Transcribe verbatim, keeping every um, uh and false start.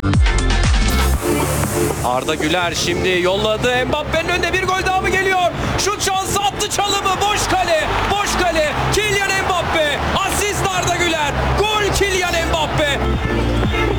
Arda Güler şimdi yolladı. Mbappe'nin önünde bir gol daha mı geliyor? Şut şansı attı, çalımı.